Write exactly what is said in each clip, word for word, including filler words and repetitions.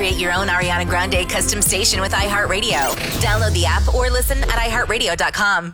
Create your own Ariana Grande custom station with iHeartRadio. Download the app or listen at i heart radio dot com.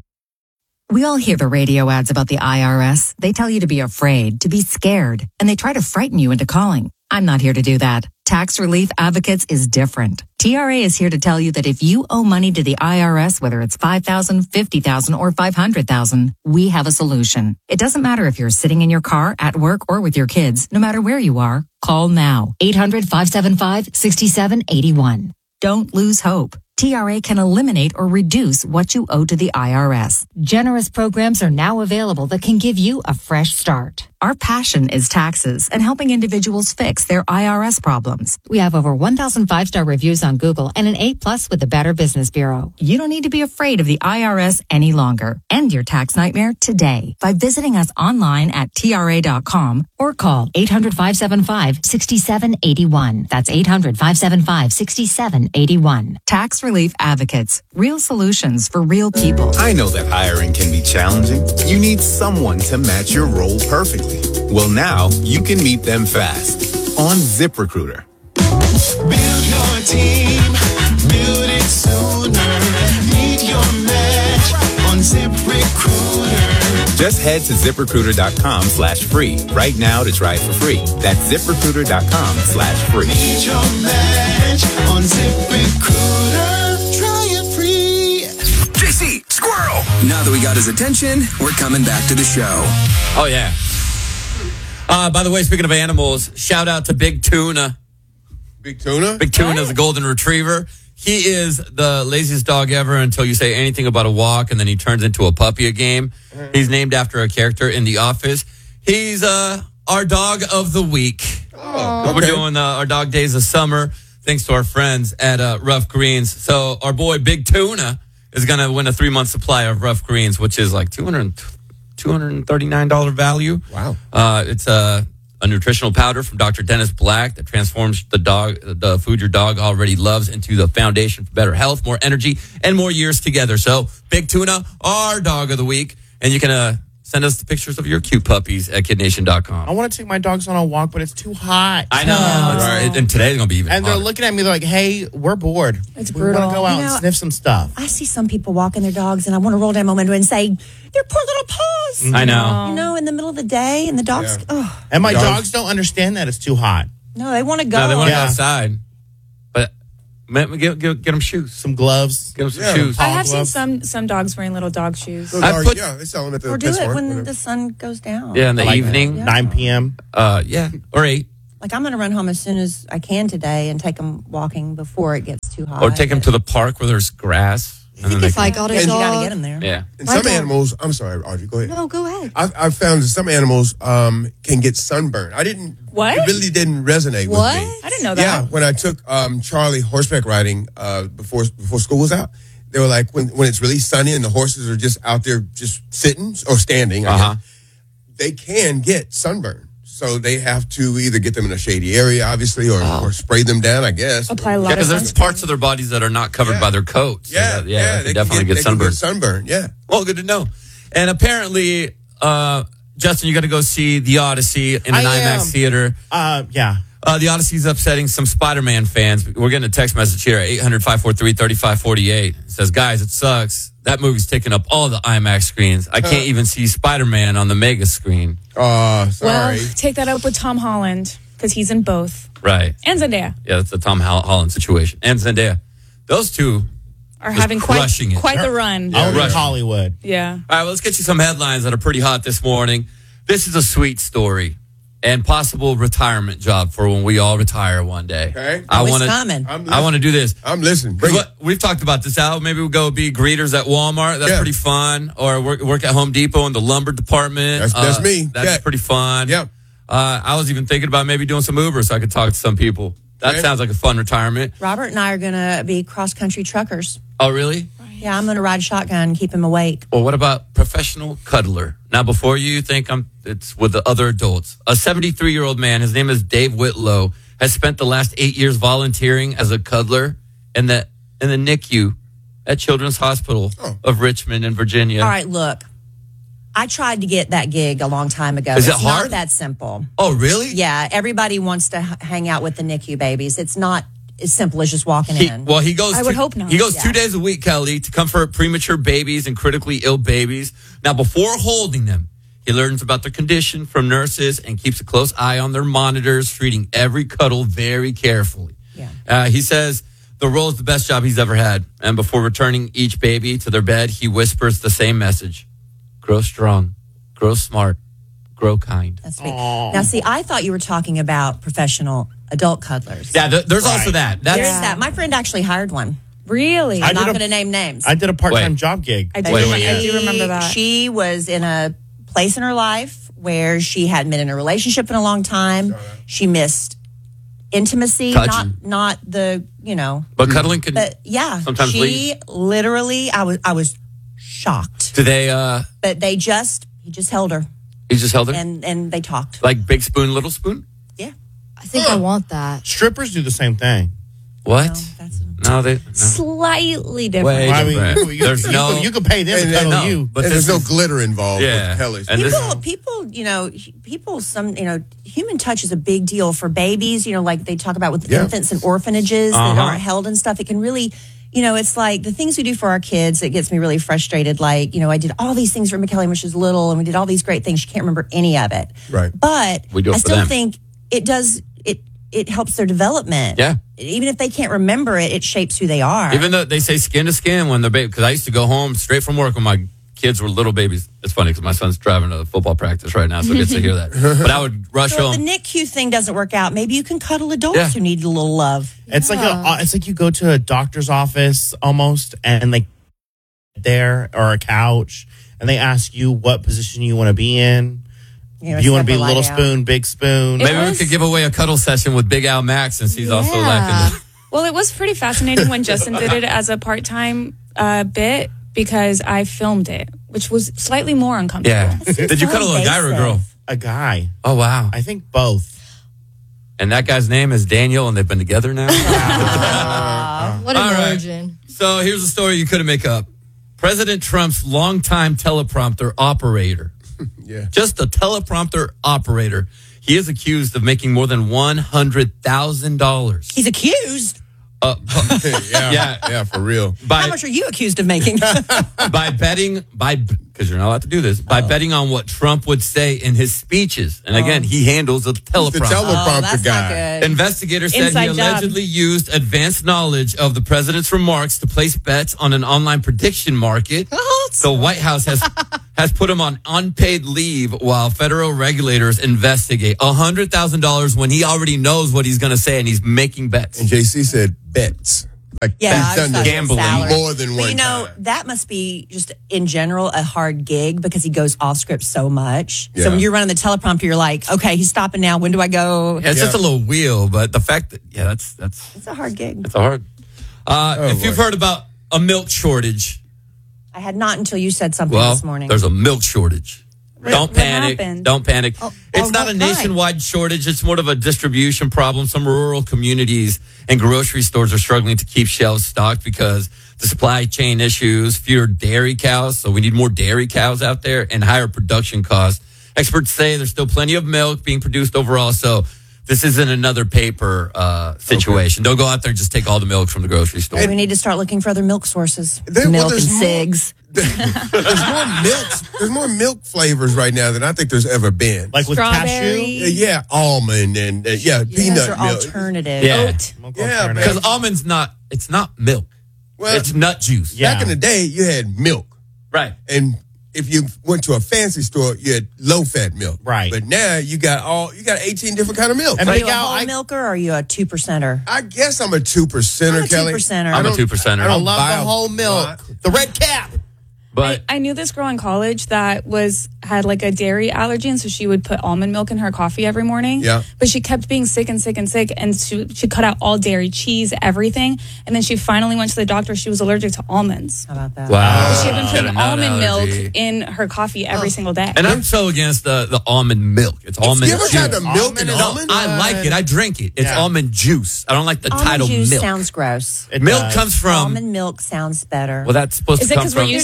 We all hear the radio ads about the I R S. They tell you to be afraid, to be scared, and they try to frighten you into calling. I'm not here to do that. Tax Relief Advocates is different. T R A is here to tell you that if you owe money to the I R S, whether it's five thousand dollars, fifty thousand dollars, or five hundred thousand dollars, we have a solution. It doesn't matter if you're sitting in your car, at work, or with your kids. No matter where you are, call now. eight hundred, five seven five, six seven eight one. Don't lose hope. T R A can eliminate or reduce what you owe to the I R S. Generous programs are now available that can give you a fresh start. Our passion is taxes and helping individuals fix their I R S problems. We have over one thousand five-star reviews on Google and an A plus with the Better Business Bureau. You don't need to be afraid of the I R S any longer. End your tax nightmare today by visiting us online at T R A dot com or call eight hundred, five seven five, six seven eight one. That's eight hundred, five seven five, six seven eight one. Tax Relief Advocates. Real solutions for real people. I know that hiring can be challenging. You need someone to match your role perfectly. Well, now you can meet them fast on ZipRecruiter. Build your team, build it sooner. Meet your match on ZipRecruiter. Just head to ZipRecruiter.com slash free right now to try it for free. That's ZipRecruiter.com slash free. Meet your match on ZipRecruiter. Try it free. J C, squirrel! Now that we got his attention, we're coming back to the show. Oh, yeah. Uh, by the way, speaking of animals, shout out to Big Tuna. Big Tuna? Big Tuna is a golden retriever. He is the laziest dog ever until you say anything about a walk, and then he turns into a puppy a game. Mm-hmm. He's named after a character in The Office. He's uh, our dog of the week. Oh, okay. We're doing uh, our dog days of summer, thanks to our friends at uh, Rough Greens. So our boy Big Tuna is going to win a three-month supply of Rough Greens, which is like two hundred two hundred thirty-nine dollars value. Wow. Uh, it's a, a nutritional powder from Doctor Dennis Black that transforms the dog, the food your dog already loves into the foundation for better health, more energy, and more years together. So, Big Tuna, our dog of the week. And you can uh, send us the pictures of your cute puppies at kid nation dot com. I want to take my dogs on a walk, but it's too hot. I know. No. Right. And today's going to be even And hotter. they're looking at me like, hey, we're bored. It's we brutal. want to go out You know, and sniff some stuff. I see some people walking their dogs, and I want to roll down my window and say, their poor little paws. I know. You know, in the middle of the day, and the dogs, Yeah. oh. And my Dogs- dogs don't understand that it's too hot. No, they want to go. No, they want to Yeah. go outside. But man, get, get, get them shoes. Some gloves. Get them some Yeah. shoes. I have seen gloves. some some dogs wearing little dog shoes. Little I dog- put- yeah, they sell them at the Or do PetSmart, it when whatever. the sun goes down. Yeah, in the I like evening. Yeah. nine p.m. Uh, yeah, or eight. Like, I'm going to run home as soon as I can today and take them walking before it gets too hot. Or take them to the park where there's grass. I think if I got a You got to dog... get them there. Yeah. And My some dog- animals, I'm sorry, Audrey, go ahead. No, go ahead. I've, I've found that some animals um, can get sunburned. I didn't, What? It really didn't resonate What? with me. I didn't know that. Yeah, when I took um, Charlie horseback riding uh, before before school was out, they were like, when, when it's really sunny and the horses are just out there just sitting or standing, I Uh-huh. guess, they can get sunburned. So they have to either get them in a shady area, obviously, or, or spray them down, I guess. Apply a lot Yeah, of because there's sunscreen. parts of their bodies that are not covered Yeah. by their coat. So Yeah, that- yeah, they, they definitely can get, they can sunburned. get sunburned, yeah. Well, good to know. And apparently, uh, Justin, you got to go see The Odyssey in an I IMAX am. theater. Uh, yeah. Uh, the Odyssey's upsetting some Spider-Man fans. We're getting a text message here at eight hundred, five four three, three five four eight. It says, guys, it sucks. That movie's taking up all the IMAX screens. I can't even see Spider-Man on the mega screen. Oh, sorry. Well, take that up with Tom Holland because he's in both. Right. And Zendaya Yeah, that's the Tom Hol- Holland situation. And Zendaya. Those two are just having quite, crushing it. quite the run. I was in right. Hollywood. Yeah. All right, well, let's get you some headlines that are pretty hot this morning. This is a sweet story and possible retirement job for when we all retire one day. Okay. I Oh, it's want coming. I'm to. I want to do this. I'm listening. Bring it. We've talked about this out. Maybe we'll go be greeters at Walmart. That's Yeah. pretty fun. Or work, work at Home Depot in the lumber department. That's- that's Uh, me. That's Yeah. pretty fun. Yeah. Uh, I was even thinking about maybe doing some Uber so I could talk to some people. That Okay. sounds like a fun retirement. Robert and I are going to be cross-country truckers. Oh, really? Yeah, I'm going to ride shotgun and keep him awake. Well, what about professional cuddler? Now, before you think I'm, it's with the other adults. A seventy-three-year-old man, his name is Dave Whitlow, has spent the last eight years volunteering as a cuddler in the in the N I C U at Children's Hospital Oh. of Richmond in Virginia. All right, look. I tried to get that gig a long time ago. Is it it's hard? not that simple. Oh, really? Yeah, everybody wants to h- hang out with the N I C U babies. It's not as simple as just walking He, in. well, he goes. I two, would hope not. He goes Yeah. two days a week, Kelly, to comfort premature babies and critically ill babies. Now, before holding them, he learns about their condition from nurses and keeps a close eye on their monitors, treating every cuddle very carefully. Yeah. Uh, he says the role is the best job he's ever had. And before returning each baby to their bed, he whispers the same message: grow strong, grow smart, grow kind. That's sweet. Now, see, I thought you were talking about professional adult cuddlers. Yeah, th- there's also that. That's There's that. My friend actually hired one. Really? I'm I not did a- going to name names. I did a part-time Wait. job gig. I do, Wait, remem- wait, I do remember She- that. She was in a place in her life where she hadn't been in a relationship in a long time. She missed intimacy, Touching. not not the, you know. but cuddling can. But yeah, Sometimes she leave. literally, I was I was shocked. Do they? uh But they just he just held her He just held her and and they talked. like big spoon, little spoon. Yeah. I think I want that. Strippers do the same thing. What? No, that's No, they. No. Slightly different. Wait. Well, I mean, different. you, you, There's you, no- you, you can pay them And- to and cuddle no, you. but and this there's no is- glitter involved Yeah. with Kelly's. And this- People, people, you know, people. Some, you know, human touch is a big deal for babies. You know, like they talk about with Yeah. infants and orphanages that Uh-huh. aren't held and stuff. It can really, you know, it's like the things we do for our kids. It gets me really frustrated. Like, you know, I did all these things for McKelly when she was little, and we did all these great things. She can't remember any of it. Right. But We do it I for still them. think it does. It it helps their development. Yeah. Even if they can't remember it, it shapes who they are. Even though they say skin to skin when they're baby, because I used to go home straight from work when my kids were little babies. It's funny because my son's driving to football practice right now, so he gets to hear that. But I would rush so if the home. N I C U thing doesn't work out, maybe you can cuddle adults Yeah. who need a little love. It's like a, it's like you go to a doctor's office almost, and like there or a couch, and they ask you what position you want to be in. You, know, Do you want to step be or lie little down. spoon, big spoon? It Maybe was- we could give away a cuddle session with Big Al Max since he's also Yeah. lacking. Well, it was pretty fascinating when Justin did it as a part-time uh, bit because I filmed it, which was slightly more uncomfortable. Yeah. seems Did you so cuddle a guy or a girl? invasive. A guy. Oh wow. I think both. And that guy's name is Daniel, and they've been together now. What an All right. origin. So here's a story you couldn't make up. President Trump's longtime teleprompter operator. Yeah. Just a teleprompter operator. He is accused of making more than one hundred thousand dollars. He's accused. Uh, yeah, Yeah. yeah, for real. by, How much are you accused of making? by betting, by because you're not allowed to do this, by betting on what Trump would say in his speeches. And again, he handles a The teleprompter. teleprompter oh, that's guy. not good. Investigators said Inside he job. allegedly used advanced knowledge of the president's remarks to place bets on an online prediction market. The White House has has put him on unpaid leave while federal regulators investigate. one hundred thousand dollars when he already knows what he's going to say and he's making bets. And J C said bets. Like Yeah, he's I was done talking this gambling. salary. more than But one you know, time. that must be just in general a hard gig because he goes off script so much. Yeah. So when you're running the teleprompter, you're like, okay, he's stopping now. When do I go? Yeah, it's Yeah. just a little wheel, but the fact that, yeah, that's, that's, It's a hard gig. that's hard. Uh, Oh, if you've boy. heard about a milk shortage, I had not until you said something well, this morning. there's a milk shortage. Don't what panic. happened? Don't panic. Oh, it's oh, not a why? nationwide shortage. It's more of a distribution problem. Some rural communities and grocery stores are struggling to keep shelves stocked because the supply chain issues, fewer dairy cows. So we need more dairy cows out there and higher production costs. Experts say there's still plenty of milk being produced overall. So this isn't another paper uh, situation. Don't go out there and just take all the milk from the grocery store. we need to start looking for other milk sources. There- well, milk and there's more- cigs. There's more milk. There's more milk flavors right now than I think there's ever been. Like with Strawberry. cashew. Yeah, yeah, almond and uh, yeah, Those peanut are milk. alternative. Yeah. Oat. Milk Yeah, alternative. man. Because almonds not, it's not milk. Well, it's nut juice. Yeah. back in the day, you had milk, Right. and if you went to a fancy store, you had low fat milk. Right. But now you got all you got eighteen different kind of milk. And Are Big you a Al, whole I- milker or are you a two percenter? I guess I'm a two percenter, I'm a Kelly. two percenter. I'm a don't- two percenter. I I don't love buy the a whole milk. lot. The red cap. But I, I knew this girl in college that was had like a dairy allergy, and so she would put almond milk in her coffee every morning. Yeah. But she kept being sick and sick and sick, and she she cut out all dairy, cheese, everything. And then she finally went to the doctor. She was allergic to almonds. How about that? wow. She had been She putting had a nut almond allergy. milk in her coffee every single day. And I'm so against the, the almond milk. It's almond You ever juice. tried the milk Almond and is- almond? I like it. I drink it. It's Yeah. almond juice. I don't like the Almond title juice milk. sounds gross. It milk does. comes from. Almond milk sounds better. Well, that's supposed Is to it come 'cause we're from. used There's to milk it?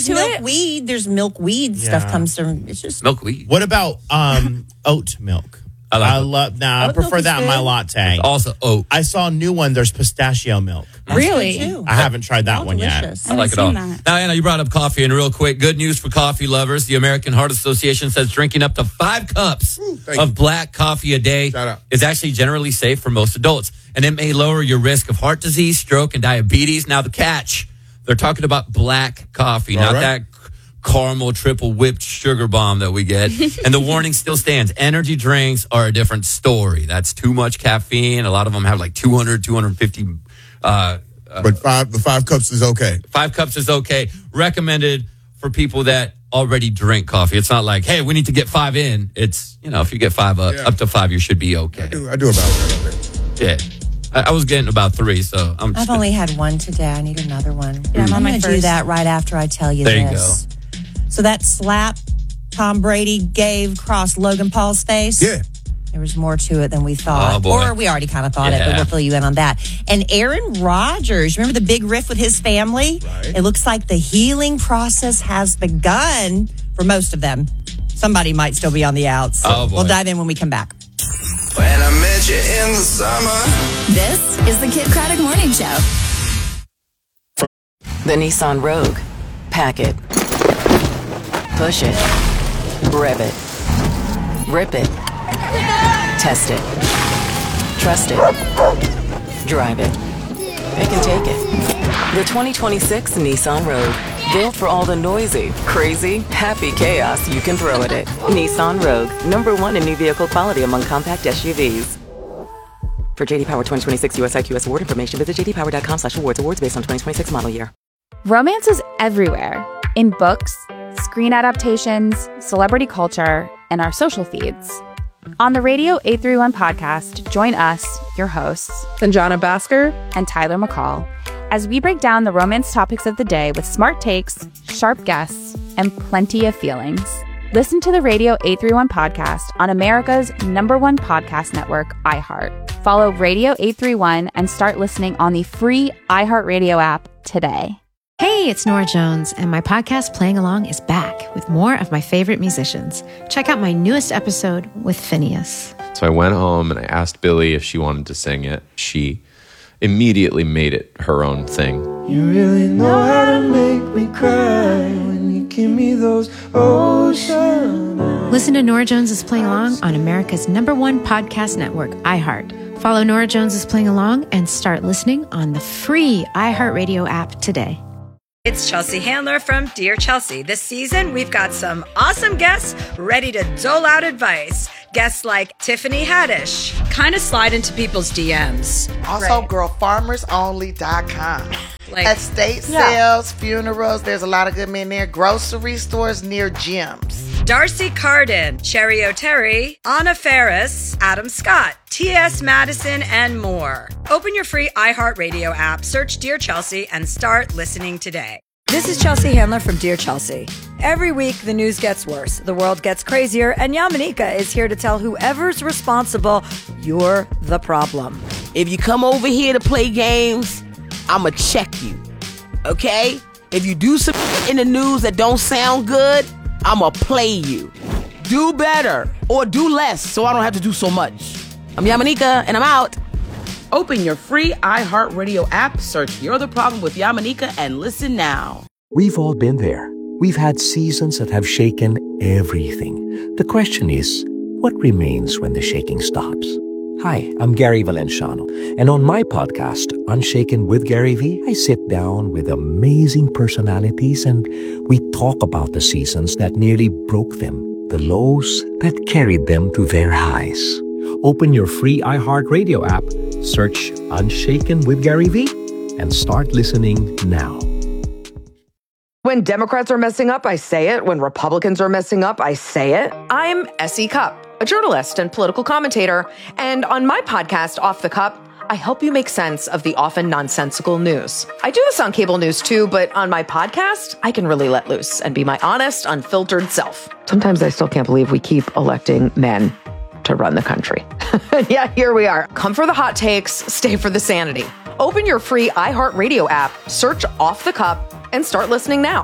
weed. There's milk weed stuff Yeah. comes from. It's just Milkweed. What about um oat milk? I like I it. love. Nah, I Oat prefer milk is that in my good. latte. Also, oat. I saw a new one. There's pistachio milk. Really? too. I haven't tried that Oh, one delicious. I like it all. seen that. Now, Anna, you brought up coffee, and real quick, good news for coffee lovers. The American Heart Association says drinking up to five cups thank of you. black coffee a day Shout out. is actually generally safe for most adults, and it may lower your risk of heart disease, stroke, and diabetes. Now, the catch, they're talking about black coffee, All not right. that caramel triple whipped sugar bomb that we get. And the warning still stands. Energy drinks are a different story. That's too much caffeine. A lot of them have like two hundred, two hundred fifty uh But five, the five cups is okay. Five cups is okay. Recommended for people that already drink coffee. It's not like, hey, we need to get five in. It's, you know, if you get five up, Yeah. up to five, you should be okay. I do, I do about that. Yeah. I, I was getting about three, so I'm I've only had one today. I need another one. Yeah, I'm on my going to do first. that right after I tell you There you this. So that slap Tom Brady gave across Logan Paul's face. Yeah. There was more to it than we thought. Oh, boy. Or we already kind of thought it, but Yeah. we'll fill you in on that. And Aaron Rodgers, remember the big riff with his family? Right. It looks like the healing process has begun for most of them. Somebody might still be on the outs. Oh, boy. We'll dive in when we come back. When I met you in the summer. This is the Kid Craddock Morning Show. The Nissan Rogue. Pack it. Push it. Rev it. Rip it. Test it. Trust it. Drive it. Pick and take it. The twenty twenty-six Nissan Rogue. Built for all the noisy, crazy, happy chaos you can throw at it. Nissan Rogue. Number one in new vehicle quality among compact S U Vs. For J D Power twenty twenty-six U S I Q S award information, visit j d power dot com slash awards. Awards based on twenty twenty-six model year. Romance is everywhere. In books, screen adaptations, celebrity culture, and our social feeds. On the Radio eight thirty-one podcast, join us, your hosts, Sanjana Bhaskar and Tyler McCall, as we break down the romance topics of the day with smart takes, sharp guests, and plenty of feelings. Listen to the Radio eight thirty-one podcast on America's number one podcast network, iHeart. Follow Radio eight thirty-one and start listening on the free iHeartRadio app today. Hey, it's Nora Jones, and my podcast Playing Along is back with more of my favorite musicians. Check out my newest episode with Phineas. So I went home and I asked Billy if she wanted to sing it. She immediately made it her own thing. You really know how to make me cry when you give me those ocean eyes. Listen to Nora Jones is Playing Along on America's number one podcast network, iHeart. Follow Nora Jones is Playing Along and start listening on the free iHeartRadio app today. It's Chelsea Handler from Dear Chelsea. This season, we've got some awesome guests ready to dole out advice. Guests like Tiffany Haddish. Kind of slide into people's D Ms. Also, Right. girl farmers only dot com. Like- Estate Yeah. sales, funerals, there's a lot of good men there. Grocery stores near gyms. Darcy Carden, Cherry O'Terry, Anna Ferris, Adam Scott, T S Madison, and more. Open your free iHeartRadio app, search Dear Chelsea, and start listening today. This is Chelsea Handler from Dear Chelsea. Every week, the news gets worse, the world gets crazier, and Yamanika is here to tell whoever's responsible, you're the problem. If you come over here to play games, I'ma check you. Okay? If you do some in the news that don't sound good, I'ma play you. Do better or do less so I don't have to do so much. I'm Yamanika and I'm out. Open your free iHeartRadio app, search You're the Problem with Yamanika, and listen now. We've all been there. We've had seasons that have shaken everything. The question is, what remains when the shaking stops? Hi, I'm Gary Valenciano, and on my podcast, Unshaken with Gary V, I sit down with amazing personalities and we talk about the seasons that nearly broke them, the lows that carried them to their highs. Open your free iHeartRadio app, search Unshaken with Gary V, and start listening now. When Democrats are messing up, I say it. When Republicans are messing up, I say it. I'm Essie Cupp, a journalist and political commentator. And on my podcast, Off the Cup, I help you make sense of the often nonsensical news. I do this on cable news too, but on my podcast, I can really let loose and be my honest, unfiltered self. Sometimes I still can't believe we keep electing men to run the country. Yeah, here we are. Come for the hot takes, stay for the sanity. Open your free iHeartRadio app, search Off the Cup, and start listening now.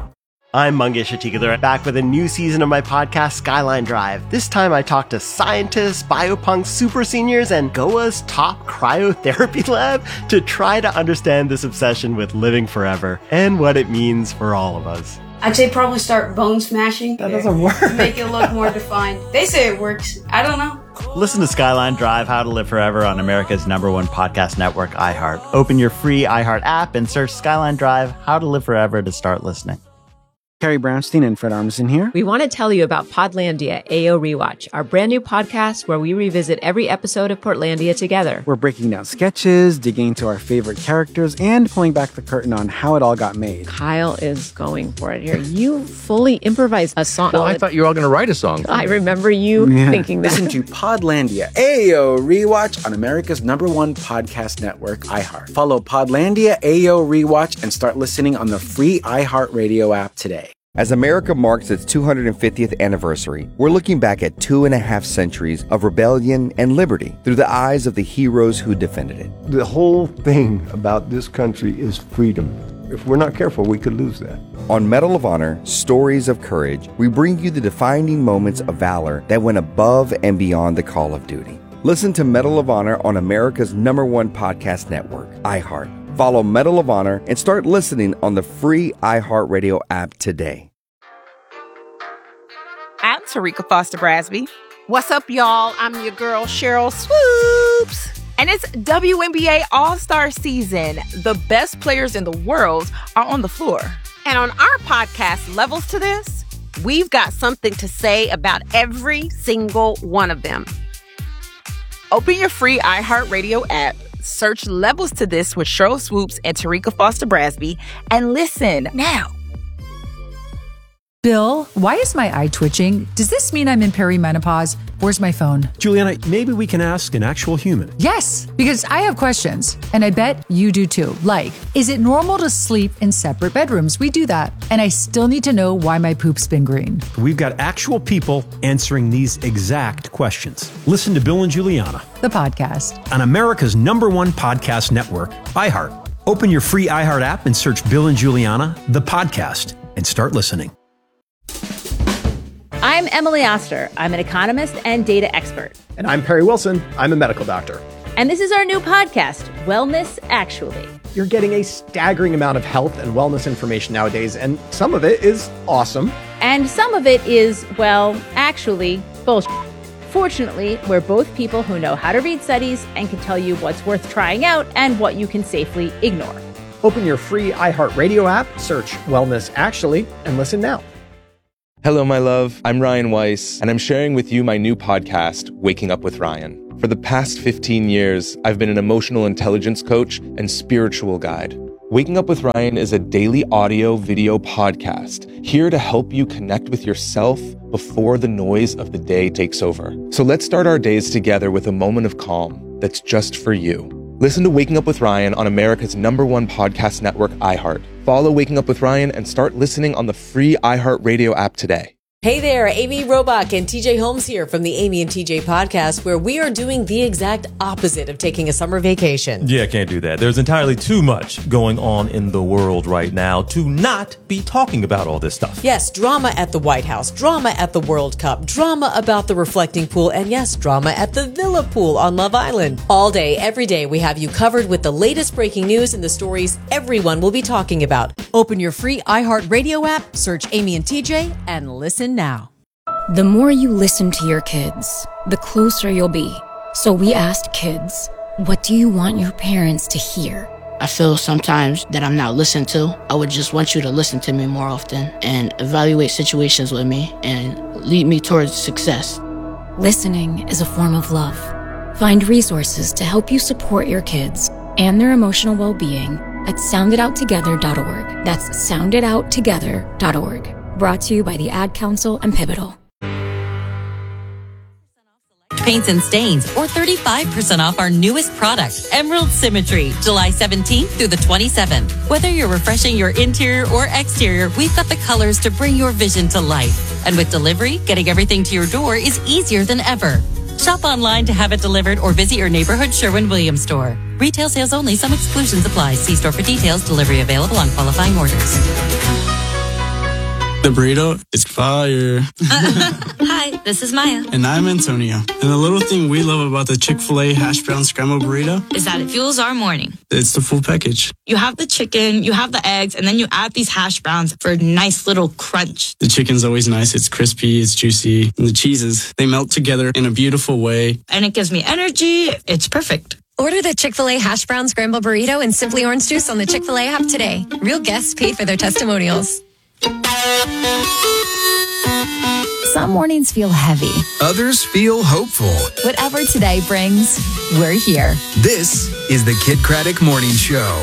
I'm Mangesh Hattikudur, back with a new season of my podcast, Skyline Drive. This time I talk to scientists, biopunks, super seniors, and Goa's top cryotherapy lab to try to understand this obsession with living forever and what it means for all of us. I'd say probably start bone smashing. That doesn't work. Make it look more defined. They say it works. I don't know. Listen to Skyline Drive, How to Live Forever on America's number one podcast network, iHeart. Open your free iHeart app and search Skyline Drive, How to Live Forever to start listening. Carrie Brownstein and Fred Armisen here. We want to tell you about Podlandia A O Rewatch, our brand new podcast where we revisit every episode of Portlandia together. We're breaking down sketches, digging into our favorite characters, and pulling back the curtain on how it all got made. Kyle is going for it here. You fully improvised a song. Well, I thought you were all going to write a song. I remember you yeah. thinking that. Listen to Podlandia A O Rewatch on America's number one podcast network, iHeart. Follow Podlandia A O Rewatch and start listening on the free iHeartRadio app today. As America marks its two hundred fiftieth anniversary, we're looking back at two and a half centuries of rebellion and liberty through the eyes of the heroes who defended it. The whole thing about this country is freedom. If we're not careful, we could lose that. On Medal of Honor, Stories of Courage, we bring you the defining moments of valor that went above and beyond the call of duty. Listen to Medal of Honor on America's number one podcast network, iHeart. Follow Medal of Honor and start listening on the free iHeartRadio app today. I'm Tarika Foster Brasby. What's up, y'all? I'm your girl, Cheryl Swoops. And it's W N B A All-Star season. The best players in the world are on the floor. And on our podcast, Levels to This, we've got something to say about every single one of them. Open your free iHeartRadio app, search Levels to This with Cheryl Swoops and Tarika Foster Brasby, and listen now. Bill, why is my eye twitching? Does this mean I'm in perimenopause? Where's my phone? Juliana, maybe we can ask an actual human. Yes, because I have questions, and I bet you do too. Like, is it normal to sleep in separate bedrooms? We do that. And I still need to know why my poop's been green. We've got actual people answering these exact questions. Listen to Bill and Juliana, the podcast, on America's number one podcast network, iHeart. Open your free iHeart app and search Bill and Juliana, the podcast, and start listening. I'm Emily Oster. I'm an economist and data expert. And I'm Perry Wilson. I'm a medical doctor. And this is our new podcast, Wellness Actually. You're getting a staggering amount of health and wellness information nowadays, and some of it is awesome. And some of it is, well, actually, bullshit. Fortunately, we're both people who know how to read studies and can tell you what's worth trying out and what you can safely ignore. Open your free iHeartRadio app, search Wellness Actually, and listen now. Hello, my love. I'm Ryan Weiss, and I'm sharing with you my new podcast, Waking Up with Ryan. For the past fifteen years, I've been an emotional intelligence coach and spiritual guide. Waking Up with Ryan is a daily audio video podcast here to help you connect with yourself before the noise of the day takes over. So let's start our days together with a moment of calm that's just for you. Listen to Waking Up with Ryan on America's number one podcast network, iHeart. Follow Waking Up with Ryan and start listening on the free iHeartRadio app today. Hey there, Amy Robach and T J Holmes here from the Amy and T J podcast, where we are doing the exact opposite of taking a summer vacation. Yeah, can't do that. There's entirely too much going on in the world right now to not be talking about all this stuff. Yes, drama at the White House, drama at the World Cup, drama about the reflecting pool, and yes, drama at the Villa Pool on Love Island. All day, every day, we have you covered with the latest breaking news and the stories everyone will be talking about. Open your free iHeartRadio app, search Amy and T J, and listen now. The more you listen to your kids, the closer you'll be. So we asked kids, what do you want your parents to hear? I feel sometimes that I'm not listened to. I would just want you to listen to me more often and evaluate situations with me and lead me towards success. Listening is a form of love. Find resources to help you support your kids and their emotional well-being at sound it out together dot org. That's sound it out together dot org. Brought to you by the Ad Council and Pivotal. Paints and stains, or thirty-five percent off our newest product, Emerald Symmetry, July seventeenth through the twenty-seventh. Whether you're refreshing your interior or exterior, we've got the colors to bring your vision to life. And with delivery, getting everything to your door is easier than ever. Shop online to have it delivered or visit your neighborhood Sherwin-Williams store. Retail sales only. Some exclusions apply. See store for details. Delivery available on qualifying orders. The burrito is fire. Hi, this is Maya. And I'm Antonio. And the little thing we love about the Chick-fil-A hash brown scrambled burrito Is that it fuels our morning. It's the full package. You have the chicken, you have the eggs, and then you add these hash browns for a nice little crunch. The chicken's always nice. It's crispy, it's juicy. And the cheeses, they melt together in a beautiful way. And it gives me energy. It's perfect. Order the Chick-fil-A hash brown scramble burrito and Simply Orange Juice on the Chick-fil-A app today. Real guests paid for their testimonials. Some mornings feel heavy. Others feel hopeful. Whatever today brings, we're here. This is the Kid Craddock Morning Show.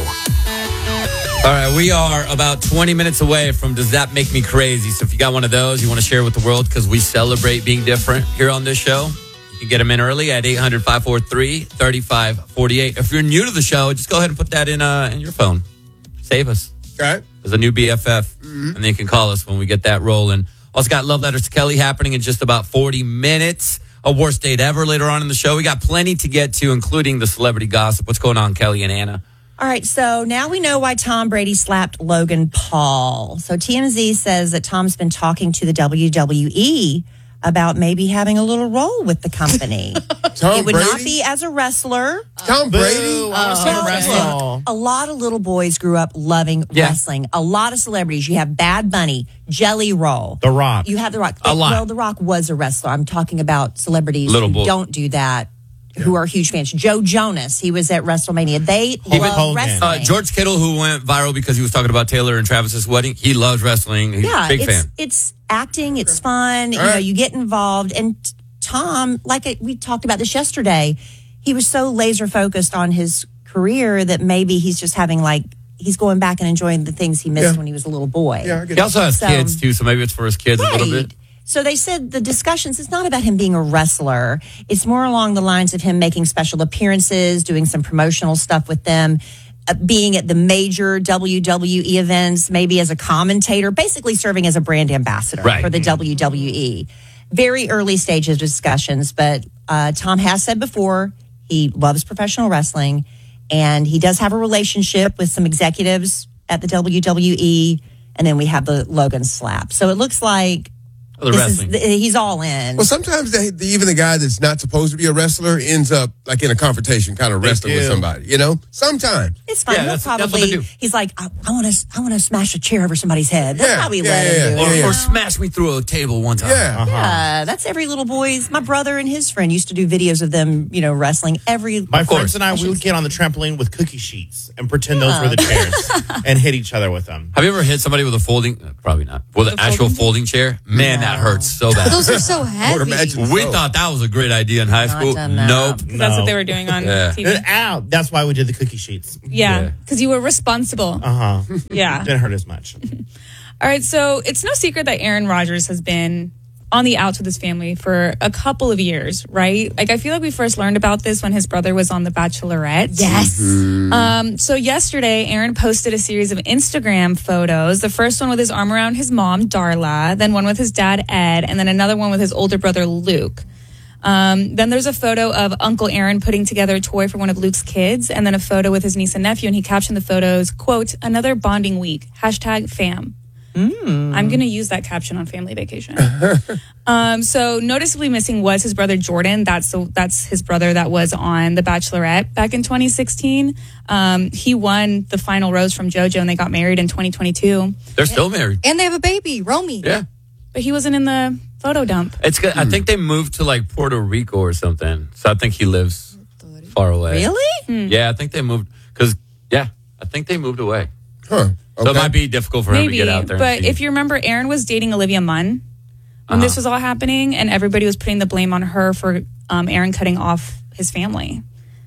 All right, we are about twenty minutes away from Does That Make Me Crazy? So if you got one of those, you want to share with the world because we celebrate being different here on this show. You can get them in early at eight hundred, five four three, three five four eight. If you're new to the show, just go ahead and put that in uh, in your phone. Save us. All right. There's a new B F F, mm-hmm. and then you can call us when we get that rolling. Also got Love Letters to Kelly happening in just about forty minutes. A worst date ever later on in the show. We got plenty to get to, including the celebrity gossip. What's going on, Kelly and Anna? All right, so now we know why Tom Brady slapped Logan Paul. So T M Z says that Tom's been talking to the W W E about maybe having a little role with the company. Tom it would Brady? not be as a wrestler. Tom Brady? Uh, Uh, well, a lot of little boys grew up loving Yeah. wrestling. A lot of celebrities. You have Bad Bunny, Jelly Roll. The Rock. You have The Rock. A lot. Well, The Rock was a wrestler. I'm talking about celebrities Little who boy. don't do that, who are huge fans. Joe Jonas, he was at WrestleMania. They Even love wrestling. Uh, George Kittle, who went viral because he was talking about Taylor and Travis's wedding, he loves wrestling. He's yeah, a big it's, fan. it's acting. It's fun. You All know, right. you get involved. And t- Tom, like it, we talked about this yesterday, he was so laser focused on his career that maybe he's just having like, he's going back and enjoying the things he missed Yeah. when he was a little boy. He also has So- kids, too, so maybe it's for his kids a little Right. bit. So they said the discussions, it's not about him being a wrestler. It's more along the lines of him making special appearances, doing some promotional stuff with them, uh, being at the major W W E events, maybe as a commentator, basically serving as a brand ambassador Right. for the W W E. Very early stages of discussions, but uh, Tom has said before he loves professional wrestling, and he does have a relationship with some executives at the W W E, and then we have the Logan slap. So it looks like Oh, the this wrestling. is, he's all in. Well, sometimes they, the, even the guy that's not supposed to be a wrestler ends up like in a confrontation, kind of wrestling with do. somebody. You know, sometimes It's fine. Yeah, He'll that's- that's what probably. they do. He's like, I want to. I want to smash a chair over somebody's head. That's Yeah, how we yeah, let yeah, him do Or, it. or smash me through a table one time. Yeah. Yeah, that's every little boy's. My brother and his friend used to do videos of them, you know, wrestling every. My friends and I, we would get on the trampoline with cookie sheets and pretend those were the chairs and hit each other with them. Have you ever hit somebody with a folding? uh, Probably not. With an actual folding chair? Man, that hurts so bad. Those are so heavy. We thought that was a great idea in high school. done that. Nope. That's what they were doing on Yeah. T V. Ow! That's why we did the cookie sheets. Yeah, because you were responsible. Uh huh. Yeah. Didn't hurt as much. All right, so it's no secret that Aaron Rodgers has been on the outs with his family for a couple of years, right? Like, I feel like we first learned about this when his brother was on The Bachelorette. Yes. Um, so yesterday, Aaron posted a series of Instagram photos. The first one with his arm around his mom, Darla, then one with his dad, Ed, and then another one with his older brother, Luke. Um, then there's a photo of Uncle Aaron putting together a toy for one of Luke's kids, and then a photo with his niece and nephew, and he captioned the photos, quote, another bonding week, hashtag fam. I'm going to use that caption on family vacation. um, so noticeably missing was his brother Jordan. That's the, that's his brother that was on The Bachelorette back in twenty sixteen. Um, he won the final rose from JoJo, and they got married in twenty twenty-two. They're still married. And they have a baby, Romy. Yeah. But he wasn't in the photo dump. It's good. I think they moved to like Puerto Rico or something. So I think he lives far away. Really? Hmm. Yeah, I think they moved because yeah, I think they moved away. Huh. So it might be difficult for him Maybe, to get out there. and but see. if you remember, Aaron was dating Olivia Munn when this Uh-huh. was all happening, and everybody was putting the blame on her for um, Aaron cutting off his family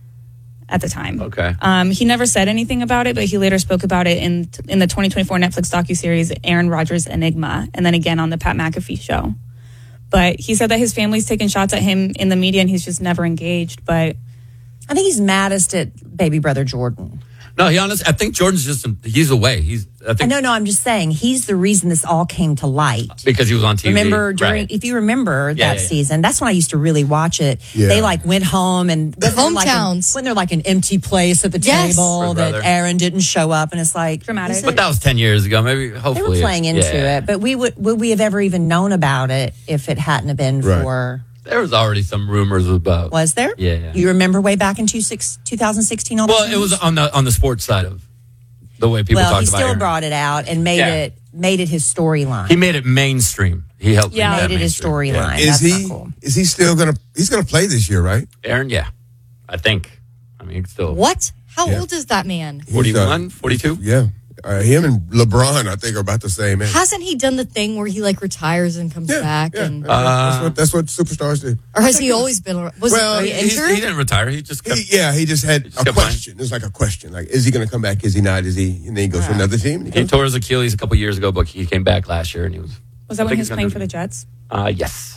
at the time. Okay. Um, he never said anything about it, but he later spoke about it in in the twenty twenty-four Netflix docuseries Aaron Rodgers Enigma, and then again on the Pat McAfee show. But he said that his family's taking shots at him in the media, and he's just never engaged. But I think he's maddest at baby brother Jordan. No, he honest. I think Jordan's just he's away. He's I think no, no. I'm just saying he's the reason this all came to light. because he was on T V. Remember during, right. if you remember Yeah, that yeah, yeah. season, that's when I used to really watch it. Yeah. They like went home and the hometowns. Like when they're like an empty place at the Yes. table For that brother. Aaron didn't show up, and it's like dramatic. But that was ten years ago. Maybe They hopefully were playing into yeah. it, but we would would we have ever even known about it if it hadn't have been Right. for? There was already some rumors about. Was there? Yeah. yeah. You remember way back in two six, twenty sixteen? All Well, the it was on the on the sports side of the way people well, talk he about still Aaron. brought it out and made Yeah. it made it his storyline. He made it mainstream. He helped. Yeah. make that Made it his mainstream. storyline. Is That's he? not cool. Is he still gonna? He's gonna play this year, right? Aaron, yeah, I think. I mean, he's still What? How Yeah. old is that man? forty-one, forty-two Yeah. Uh, him and LeBron, I think, are about the same age. Hasn't he done the thing where he like retires and comes back? Yeah, And, that's, what, that's what superstars do. or has he always been? ar- Was Well, he he's- injured? He didn't retire. He just kept. He, yeah, he just had just a kept playing. question. It was like a question, like, is he going to come back? Is he not? Is he? And then he goes to another team. and he He comes- tore his Achilles a couple years ago, but he came back last year and he was. Was that I when think he was he's playing gonna- for the Jets? Uh, yes.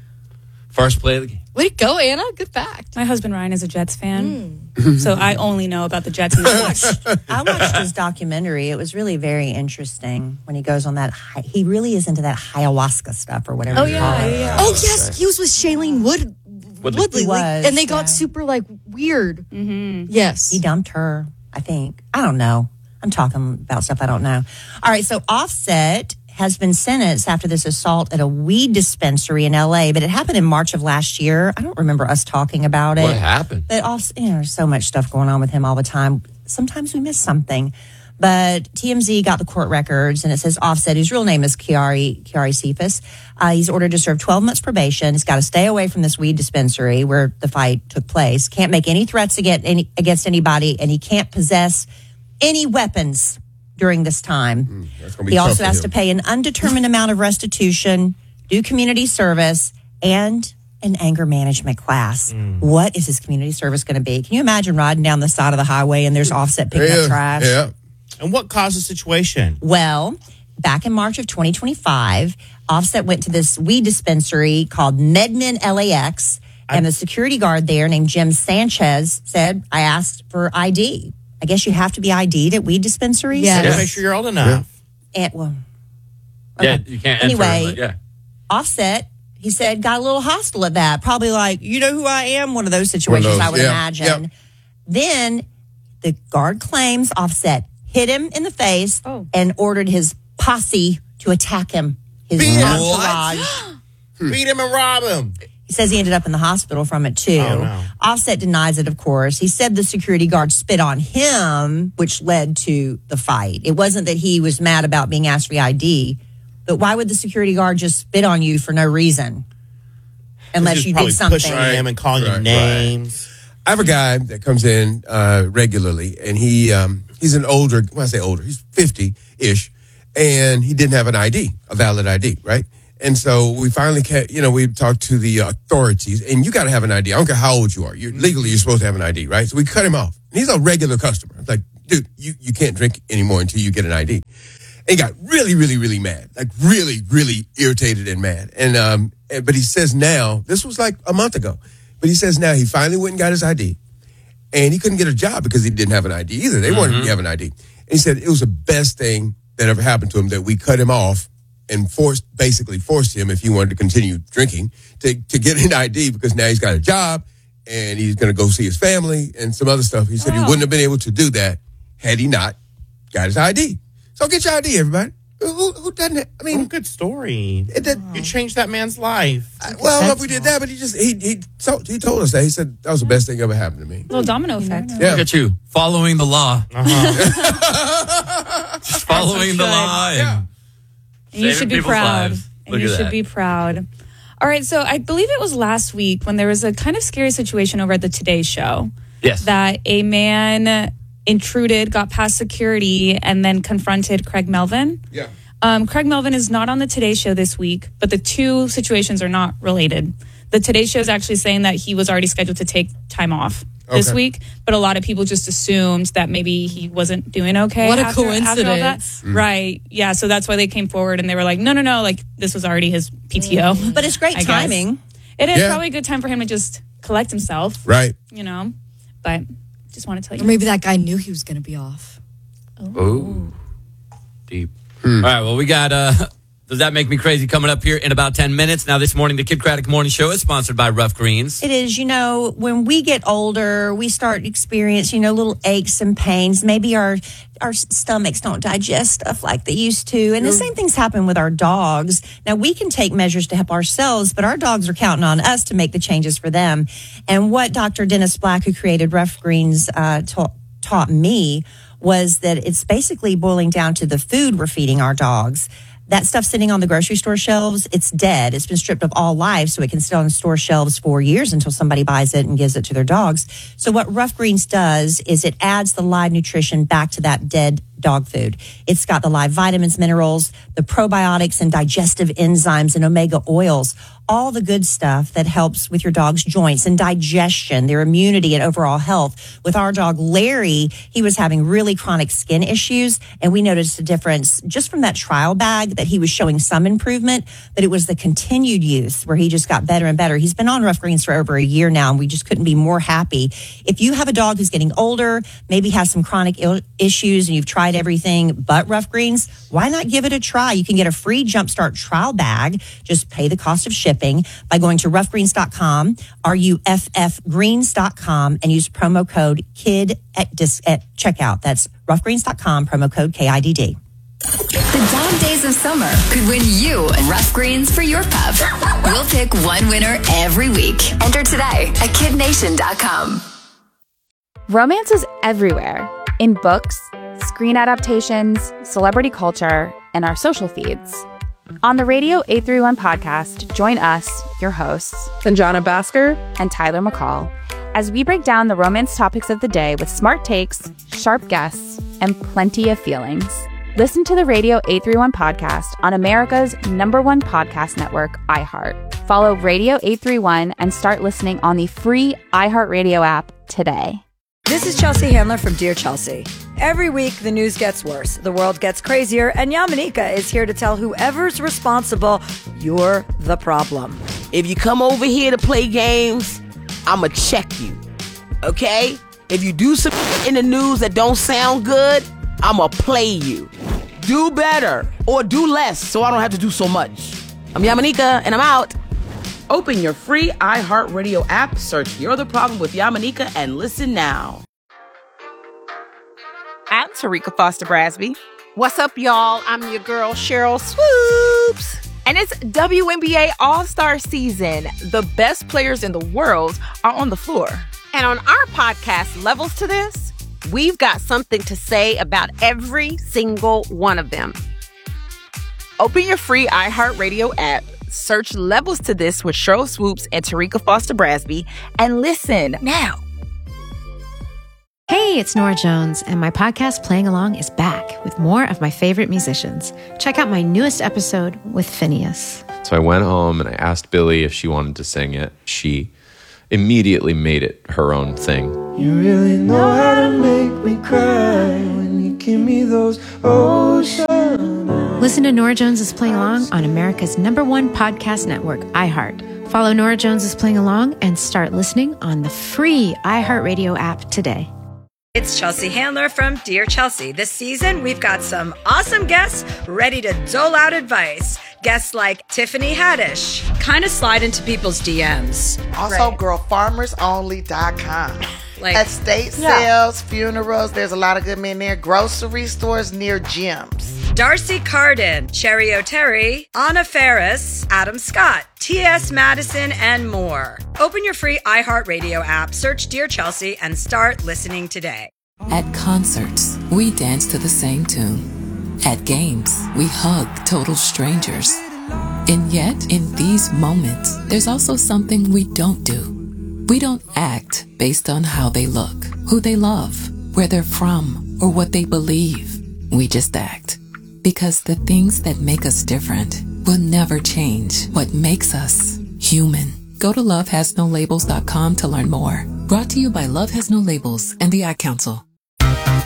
First play of the game. Way to go, Anna. Good fact. My husband Ryan is a Jets fan, so I only know about the Jets. And the Jets. I watched his documentary. It was really very interesting when he goes on that. hi- He really is into that ayahuasca stuff or whatever. Oh you call yeah, it. yeah. Oh yes, he was with Shailene Wood. Woodley. Woodley, He like, was, and they got yeah. super like weird. Mm-hmm. Yes, He dumped her, I think. I don't know. I'm talking about stuff I don't know. All right, so Offset has been sentenced after this assault at a weed dispensary in L A, but it happened in March of last year. I don't remember us talking about it. What happened? But also, you know, there's so much stuff going on with him all the time. Sometimes we miss something. But T M Z got the court records, and it says Offset, whose real name is Kiari, Kiari Cephas. Uh, he's ordered to serve twelve months probation. He's got to stay away from this weed dispensary where the fight took place. Can't make any threats against, any, against anybody, and he can't possess any weapons during this time. That's gonna be He tough also for has him. to pay an undetermined amount of restitution, do community service, and an anger management class. What is his community service going to be? Can you imagine riding down the side of the highway and there's Offset picking Yeah, up trash? yeah. And what caused the situation? Well, back in March of twenty twenty-five, Offset went to this weed dispensary called MedMen L A X, and the security guard there named Jim Sanchez said, I asked for I D. I guess you have to be I D'd at weed dispensaries? Yeah. Just make sure you're old enough. And, well, Yeah, you can't enter. Anyway. but yeah. Offset, he said, got a little hostile at that. Probably like, you know who I am? One of those situations, those, I would yeah, imagine. yep. Then the guard claims Offset hit him in the face Oh. and ordered his posse to attack him. His Beat him. entourage. Beat him and rob him. He says he ended up in the hospital from it too. Oh, no. Offset denies it, of course. He said the security guard spit on him, which led to the fight. It wasn't that he was mad about being asked for I D, but why would the security guard just spit on you for no reason? Unless He's you probably did something. pushing him and calling Right, him names. I have a guy that comes in uh, regularly, and he um, he's an older. When I say older, he's fifty ish, and he didn't have an I D, a valid I D, right? And so we finally, ca- you know, we talked to the authorities, and you got to have an I D. I don't care how old you are. You're legally you're supposed to have an I D, right? So we cut him off. And he's a regular customer. It's like, dude, you you can't drink anymore until you get an I D. And he got really, really, really mad, like really, really irritated and mad. And um, and, but he says now, this was like a month ago. But he says now he finally went and got his I D, and he couldn't get a job because he didn't have an I D either. They wanted him to have an I D. And he said it was the best thing that ever happened to him that we cut him off and forced, basically forced him, if he wanted to continue drinking, to, to get an I D because now he's got a job and he's going to go see his family and some other stuff. He said he wouldn't have been able to do that had he not got his I D. So get your I D, everybody. Who, who doesn't? Have, I mean, Oh, good story. it did, You changed that man's life. I, well, I don't know if we did that, but he just he he told, he told us that. He said that was the best thing ever happened to me. Little domino effect. Yeah. Look at you following the law, Uh-huh. just following the Good. law, and And you saving should be people's proud. lives. And Look you at should that. be proud. All right, so I believe it was last week when there was a kind of scary situation over at the Today Show. Yes. That a man intruded, got past security, and then confronted Craig Melvin. Yeah. Um, Craig Melvin is not on the Today Show this week, but the two situations are not related. The Today Show is actually saying that he was already scheduled to take time off this Okay. week, but a lot of people just assumed that maybe he wasn't doing okay. What a after- after all that. coincidence. Mm. Right. Yeah. So that's why they came forward and they were like, no, no, no. Like this was already his P T O. But it's great I guess. timing. It is Yeah. probably a good time for him to just collect himself. Right. You know, but Just want to tell you. Or maybe that guy knew he was going to be off. Ooh. Deep. All right, well, we got uh, Does That Make Me Crazy coming up here in about ten minutes. Now, this morning, the Kid Craddock Morning Show is sponsored by Rough Greens. It is. You know, when we get older, we start experiencing, you know, little aches and pains. Maybe our our stomachs don't digest stuff like they used to. And the same things happen with our dogs. Now, we can take measures to help ourselves, but our dogs are counting on us to make the changes for them. And what Doctor Dennis Black, who created Rough Greens, uh, taught, taught me was that it's basically boiling down to the food we're feeding our dogs. That stuff sitting on the grocery store shelves, it's dead. It's been stripped of all life, so it can sit on store shelves for years until somebody buys it and gives it to their dogs. So what Rough Greens does is it adds the live nutrition back to that dead dog food. It's got the live vitamins, minerals, the probiotics and digestive enzymes and omega oils, all the good stuff that helps with your dog's joints and digestion, their immunity and overall health. With our dog Larry, he was having really chronic skin issues, and we noticed a difference just from that trial bag that he was showing some improvement, but it was the continued use where he just got better and better. He's been on Rough Greens for over a year now, and we just couldn't be more happy. If you have a dog who's getting older, maybe has some chronic Ill- issues, and you've tried everything but Rough Greens, why not give it a try? You can get a free Jumpstart trial bag. Just pay the cost of shipping by going to rough greens dot com, R U F F greens dot com, and use promo code KID at, dis- at checkout. That's rough greens dot com, promo code K I D D. The dog days of summer could win you Rough Greens for your pup. We'll pick one winner every week. Enter today at kid nation dot com. Romance is everywhere. In books, screen adaptations, celebrity culture, and our social feeds. On the Radio eight thirty-one podcast, join us, your hosts, Sanjana Bhaskar and Tyler McCall, as we break down the romance topics of the day with smart takes, sharp guests, and plenty of feelings. Listen to the Radio eight thirty-one podcast on America's number one podcast network, iHeart. Follow Radio eight thirty-one and start listening on the free iHeartRadio app today. This is Chelsea Handler from Dear Chelsea. Every week, the news gets worse, the world gets crazier, and Yamanika is here to tell whoever's responsible, you're the problem. If you come over here to play games, I'ma check you, okay? If you do some in the news that don't sound good, I'ma play you. Do better or do less so I don't have to do so much. I'm Yamanika, and I'm out. Open your free iHeartRadio app, search You're the Problem with Yamanika, and listen now. I'm Tarika Foster Brasby. What's up, y'all? I'm your girl, Cheryl Swoops. And it's W N B A All-Star season. The best players in the world are on the floor. And on our podcast, Levels to This, we've got something to say about every single one of them. Open your free iHeartRadio app, search Levels to This with Cheryl Swoops and Tarika Foster Brasby, and listen now. Hey, it's Nora Jones, and my podcast Playing Along is back with more of my favorite musicians. Check out my newest episode with Phineas. So I went home and I asked Billy if she wanted to sing it. She immediately made it her own thing. You really know how to make me cry when you give me those ocean eyes. Listen to Nora Jones is Playing Along on America's number one podcast network, iHeart. Follow Nora Jones is Playing Along and start listening on the free iHeartRadio app today. It's Chelsea Handler from Dear Chelsea. This season, we've got some awesome guests ready to dole out advice. Guests like Tiffany Haddish, kind of slide into people's D Ms. Also, right. girl farmers only dot com. Like, estate yeah. sales, funerals, there's a lot of good men there. Grocery stores near gyms. Darcy Carden, Cherry O'Terry, Anna Ferris, Adam Scott, T S Madison, and more. Open your free iHeartRadio app, search Dear Chelsea, and start listening today. At concerts, we dance to the same tune. At games, we hug total strangers. And yet, in these moments, there's also something we don't do. We don't act based on how they look, who they love, where they're from, or what they believe. We just act. Because the things that make us different will never change what makes us human. Go to love has no labels dot com to learn more. Brought to you by Love Has No Labels and the Ad Council.